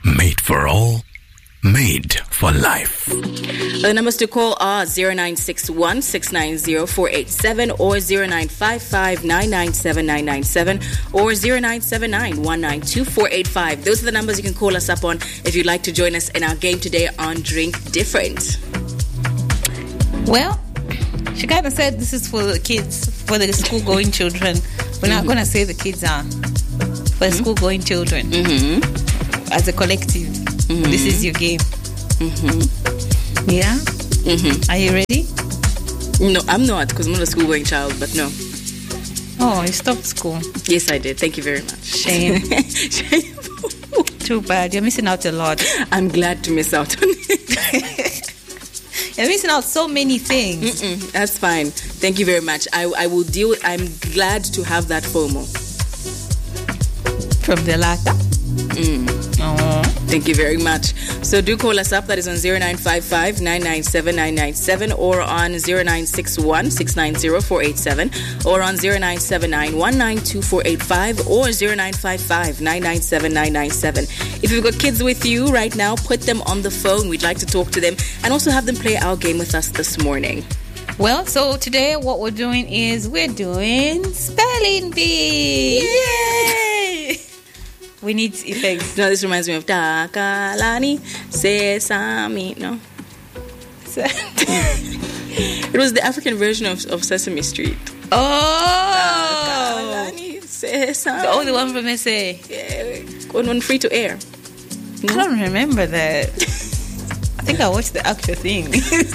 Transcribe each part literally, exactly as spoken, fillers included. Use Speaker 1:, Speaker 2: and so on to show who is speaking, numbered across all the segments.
Speaker 1: Made for all, made for life.
Speaker 2: The numbers to call are zero nine six one, six nine zero, four eight seven or zero nine five five, nine nine seven, nine nine seven or zero nine seven nine, one nine two, four eight five. Those are the numbers you can call us up on if you'd like to join us in our game today on Drink Different.
Speaker 3: Well, she kind of said this is for the kids, for the school-going children. We're not mm-hmm. going to say the kids are. For mm-hmm. school-going children. Mm-hmm. As a collective. Mm-hmm. This is your game. Mm-hmm. Yeah? Mm-hmm. Are you ready?
Speaker 2: No, I'm not, because I'm not a school-going child, but no.
Speaker 3: Oh, you stopped school.
Speaker 2: Yes, I did. Thank you very much.
Speaker 3: Shame. Shame. Too bad. You're missing out a lot.
Speaker 2: I'm glad to miss out on it.
Speaker 3: You're missing out so many things.
Speaker 2: Mm-mm, that's fine. Thank you very much. I, I will deal with, I'm glad to have that FOMO.
Speaker 3: From the latter?
Speaker 2: Mm.
Speaker 3: Oh.
Speaker 2: Thank you very much. So do call us up. That is on zero nine five five, nine nine seven, nine nine seven or on zero nine six one, six nine zero, four eight seven or on zero nine seven nine, one nine two, four eight five or zero nine five five, nine nine seven, nine nine seven. If you've got kids with you right now, put them on the phone. We'd like to talk to them and also have them play our game with us this morning.
Speaker 3: Well, so today what we're doing is we're doing spelling bee. Yay! We need effects.
Speaker 2: No, this reminds me of Takalani Sesame. No. It was the African version of, of Sesame Street.
Speaker 3: Oh!
Speaker 2: Takalani Sesame.
Speaker 3: The only one from S A.
Speaker 2: Yeah, one, one free to air.
Speaker 3: No? I don't remember that. I think I watched the actual thing.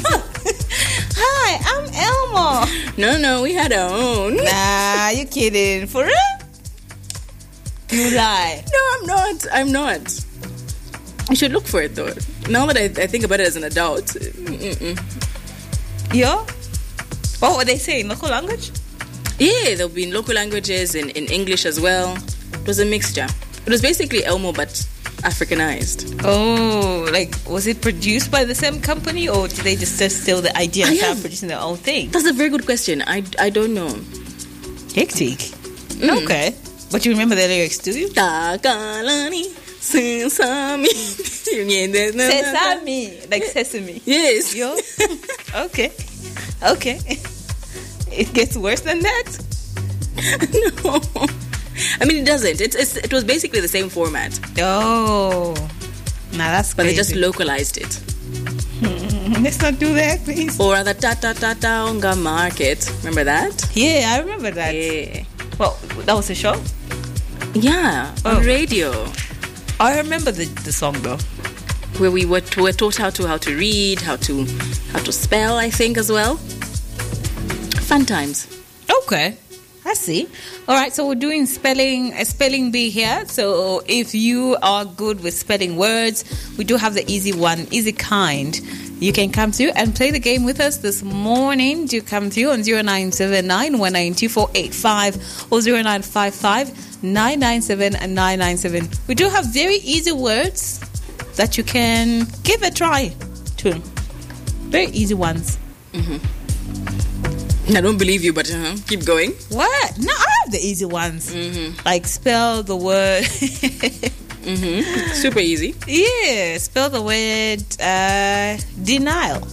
Speaker 3: Hi, I'm Elmo.
Speaker 2: No, no, we had our own.
Speaker 3: Nah, you kidding. For real? You lie.
Speaker 2: No, I'm not. I'm not. You should look for it, though. Now that I, I think about it as an adult. Mm-mm.
Speaker 3: Yeah? What were they saying? Local language?
Speaker 2: Yeah, there'll be in local languages and in English as well. It was a mixture. It was basically Elmo, but Africanized.
Speaker 3: Oh, like, was it produced by the same company or did they just steal the idea and start producing their own thing?
Speaker 2: That's a very good question. I, I don't know.
Speaker 3: Hectic. Mm. Okay. But you remember the lyrics, do you?
Speaker 2: Takalani Sesame.
Speaker 3: Sesame. Like sesame.
Speaker 2: Yes.
Speaker 3: Yo. Okay. Okay. It gets worse than that?
Speaker 2: No. I mean, it doesn't. It's, it's It was basically the same format.
Speaker 3: Oh. Nah, that's
Speaker 2: But
Speaker 3: crazy.
Speaker 2: they just localized it.
Speaker 3: Hmm. Let's not do that, please.
Speaker 2: Or the ta ta ta ta onga market. Remember that?
Speaker 3: Yeah, I remember that.
Speaker 2: Yeah.
Speaker 3: Well, that was a show?
Speaker 2: Yeah,
Speaker 3: oh.
Speaker 2: on radio.
Speaker 3: I remember the, the song though.
Speaker 2: Where we were, were taught how to how to read, how to how to spell, I think, as well. Fun times.
Speaker 3: Okay. I see. All right, so we're doing spelling a spelling bee here. So if you are good with spelling words, we do have the easy one, easy kind. You can come through and play the game with us this morning. Do come through on zero nine seven nine, one nine two, four eight five or zero nine five five, nine nine seven, nine nine seven. We do have very easy words that you can give a try to. Very easy ones.
Speaker 2: Mm-hmm. I don't believe you, but uh-huh. Keep going.
Speaker 3: What? No, I have the easy ones.
Speaker 2: Mm-hmm.
Speaker 3: Like spell the word.
Speaker 2: Mm-hmm. Super easy.
Speaker 3: Yeah, spell the word uh, denial.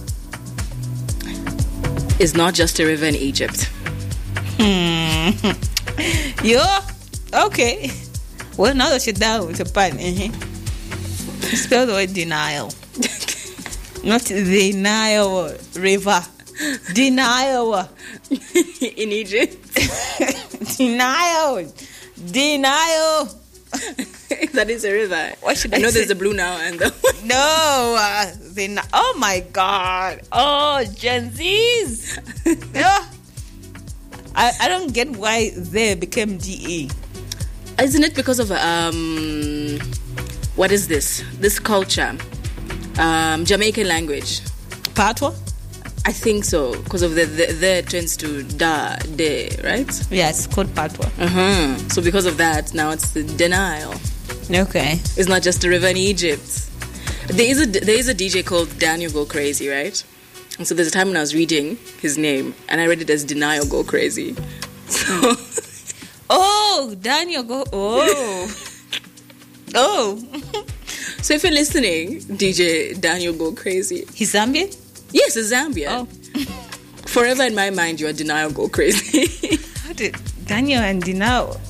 Speaker 2: It's not just a river in Egypt.
Speaker 3: Hmm. Yeah. Okay. Well, now that you're down with a pun, uh-huh. Spell the word denial. Not denial river. Denial.
Speaker 2: In Egypt.
Speaker 3: Denial. Denial.
Speaker 2: That is a river.
Speaker 3: What should
Speaker 2: I,
Speaker 3: I
Speaker 2: know
Speaker 3: say?
Speaker 2: there's a blue now and the
Speaker 3: No, uh, they not, oh my God. Oh, Gen Zs. Yeah. I, I don't get why they became D E.
Speaker 2: Isn't it because of, um, what is this? This culture. Um, Jamaican language.
Speaker 3: Patois?
Speaker 2: I think so. Because of the, the, the turns to da, de, right?
Speaker 3: Yeah, it's called Patois.
Speaker 2: Uh-huh. So because of that, now it's the denial.
Speaker 3: Okay.
Speaker 2: It's not just a river in Egypt. There is a, there is a D J called Daniel Go Crazy, right? And so there's a time when I was reading his name and I read it as Denial Go Crazy. So
Speaker 3: oh, Daniel Go... Oh. Oh.
Speaker 2: So if you're listening, D J Daniel Go Crazy.
Speaker 3: He's Zambian?
Speaker 2: Yes, it's Zambia.
Speaker 3: Oh.
Speaker 2: Forever in my mind, you are Denial Go Crazy.
Speaker 3: How did Daniel and Denial?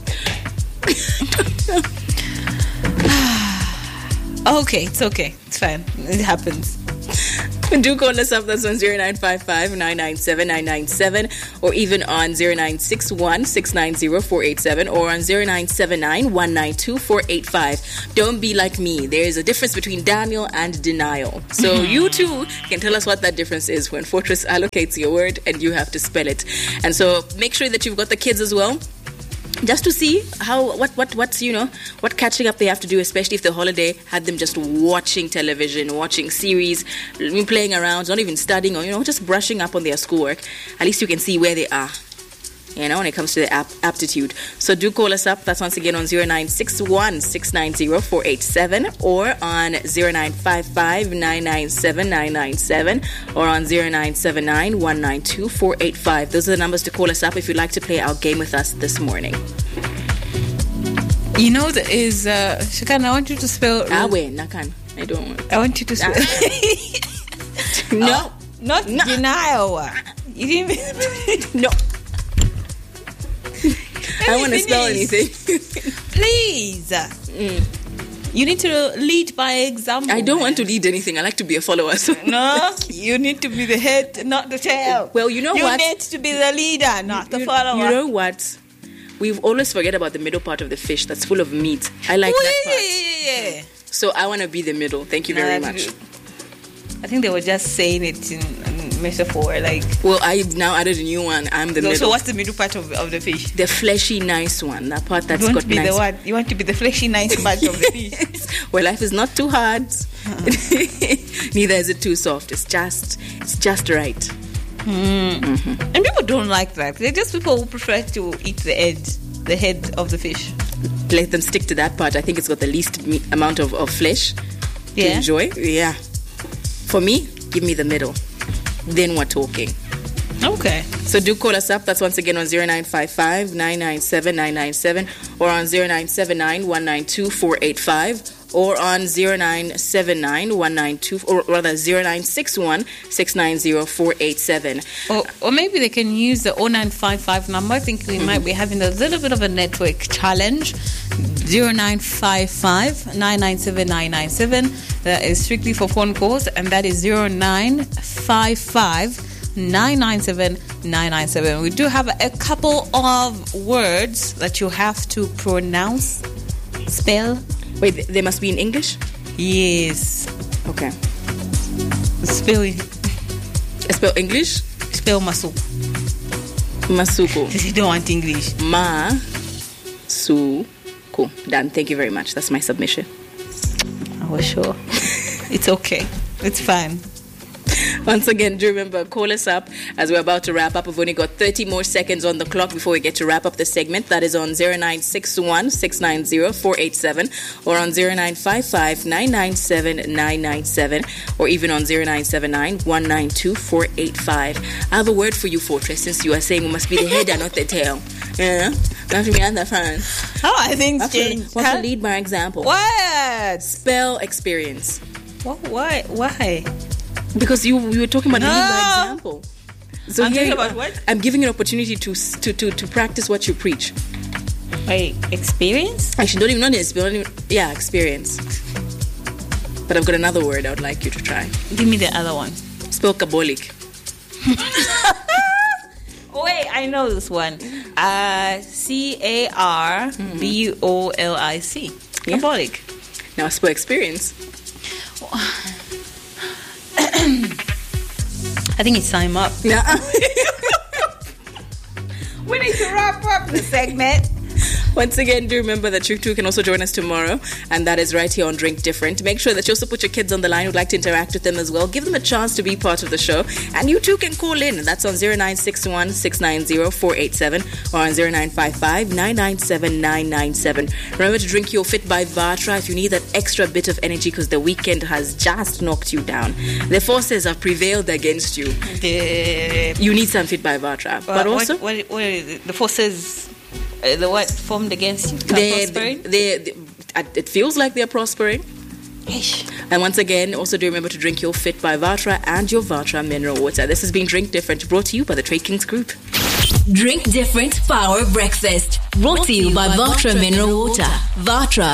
Speaker 3: Okay, it's okay. It's fine. It happens.
Speaker 2: Do call us up. That's on zero nine five five, nine nine seven, nine nine seven or even on zero nine six one, six nine zero, four eight seven or on zero nine seven nine, one nine two, four eight five. Don't be like me. There is a difference between Daniel and Denial. So mm-hmm. you too can tell us what that difference is when Fortress allocates your word and you have to spell it. And so make sure that you've got the kids as well, just to see how what what what's you know what catching up they have to do, especially if the holiday had them just watching television, watching series, playing around, not even studying, or you know just brushing up on their schoolwork. At least you can see where they are, you know, when it comes to the ap- aptitude. So do call us up. That's once again on zero nine six one, six nine zero, four eight seven or on zero nine five five, nine nine seven, nine nine seven or on zero nine seven nine, one nine two, four eight five. Those are the numbers to call us up if you'd like to play our game with us this morning.
Speaker 3: You know, there is uh, Shakan, I want you to spell.
Speaker 2: Ah, wait, Nakan. I don't want.
Speaker 3: I want you to spell.
Speaker 2: No,
Speaker 3: oh, not no. Denial. You didn't.
Speaker 2: No. I want to spell anything.
Speaker 3: Please. Mm. You need to lead by example.
Speaker 2: I don't man. want to lead anything. I like to be a follower. So.
Speaker 3: No, you need to be the head, not the tail.
Speaker 2: Well, you know
Speaker 3: you
Speaker 2: what?
Speaker 3: You need to be the leader, not
Speaker 2: you,
Speaker 3: the
Speaker 2: you,
Speaker 3: follower.
Speaker 2: You know what? We always forget about the middle part of the fish that's full of meat. I like
Speaker 3: Ooh,
Speaker 2: that part.
Speaker 3: Yeah, yeah, yeah.
Speaker 2: So I want to be the middle. Thank you
Speaker 3: no,
Speaker 2: very much.
Speaker 3: Good. I think they were just saying it in, in metaphor, like.
Speaker 2: Well, I now added a new one. I'm the
Speaker 3: so,
Speaker 2: middle.
Speaker 3: So what's the middle part of, of the fish?
Speaker 2: The fleshy, nice one. That part that's
Speaker 3: you want
Speaker 2: got
Speaker 3: to be
Speaker 2: nice.
Speaker 3: The what? You want to be the fleshy, nice part of the fish.
Speaker 2: Well, life is not too hard. Uh-uh. Neither is it too soft. It's just, it's just right.
Speaker 3: Mm. Mm-hmm. And people don't like that. They're just people who prefer to eat the head, the head of the fish.
Speaker 2: Let them stick to that part. I think it's got the least me- amount of, of flesh
Speaker 3: yeah.
Speaker 2: to enjoy. Yeah. For me, give me the middle. Then we're talking.
Speaker 3: Okay.
Speaker 2: So do call us up. That's once again on zero nine five five, nine nine seven, nine nine seven or on zero nine seven nine, one nine two, four eight five or on zero nine seven nine, one nine two, or rather zero nine six one, six nine zero, four eight seven.
Speaker 3: Or, or maybe they can use the zero nine five five number. I think we mm-hmm. might be having a little bit of a network challenge. zero nine five five, nine nine seven, nine nine seven. That is strictly for phone calls, and that is zero nine five five, nine nine seven, nine nine seven. We do have a couple of words that you have to pronounce, spell.
Speaker 2: Wait, they must be in English?
Speaker 3: Yes.
Speaker 2: Okay.
Speaker 3: Spell.
Speaker 2: Spell English?
Speaker 3: Spell Masuku.
Speaker 2: Masuku.
Speaker 3: You don't want English.
Speaker 2: Ma. Su. Cool. Done. Thank you very much. That's my submission.
Speaker 3: I was sure. It's okay. It's fine.
Speaker 2: Once again, do remember, call us up as we're about to wrap up. We've only got thirty more seconds on the clock before we get to wrap up the segment. That is on zero nine six one, six nine zero, four eight seven or on zero nine five five, nine nine seven, nine nine seven or even on zero nine seven nine, one nine two, four eight five. I have a word for you, Fortress, since you are saying we must be the head and not the tail. Yeah, we have to be on the front.
Speaker 3: How I think change.
Speaker 2: We have to lead by example.
Speaker 3: What?
Speaker 2: Spell experience.
Speaker 3: What? Why? Why?
Speaker 2: Because you you were talking about
Speaker 3: no.
Speaker 2: leading by example. So
Speaker 3: I'm
Speaker 2: here
Speaker 3: talking
Speaker 2: you,
Speaker 3: about what?
Speaker 2: I'm giving you an opportunity to to to, to practice what you preach.
Speaker 3: Wait, experience?
Speaker 2: Actually, don't even know this. Don't even, yeah, experience. But I've got another word I would like you to try.
Speaker 3: Give me the other one.
Speaker 2: Spell cabolic.
Speaker 3: Wait, I know this one. Uh, C A R B O L I C.
Speaker 2: Yeah.
Speaker 3: Cabolic.
Speaker 2: Now spell experience.
Speaker 3: I think it's time up.
Speaker 2: Yeah.
Speaker 3: We need to wrap up the segment.
Speaker 2: Once again, do remember that you too can also join us tomorrow, and that is right here on Drink Different. Make sure that you also put your kids on the line who'd like to interact with them as well. Give them a chance to be part of the show, and you too can call in. That's on zero nine six one, six nine zero, four eight seven or on zero nine five five, nine nine seven, nine nine seven. Remember to drink your Fit by Vatra if you need that extra bit of energy because the weekend has just knocked you down. The forces have prevailed against you.
Speaker 3: The,
Speaker 2: you need some Fit by Vatra. But
Speaker 3: uh,
Speaker 2: also...
Speaker 3: What, what, what is it? The forces... Uh, the what formed against you?
Speaker 2: They, they, they, they, it feels like they're prospering. And once again, also do remember to drink your Fit by Vatra and your Vatra mineral water. This has been Drink Different, brought to you by the Trade Kings Group.
Speaker 4: Drink Different Power Breakfast, brought to you by Vatra Mineral Water. Vatra.